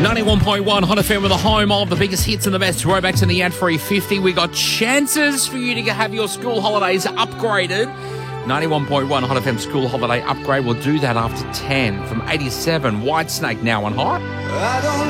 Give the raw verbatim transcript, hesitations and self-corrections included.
ninety-one point one Hot F M with the home of the biggest hits and the best throwbacks in the ad-free fifty. We got chances for you to have your school holidays upgraded. ninety-one point one Hot F M school holiday upgrade. We'll do that after ten. From eighty-seven, Whitesnake now on Hot. I don't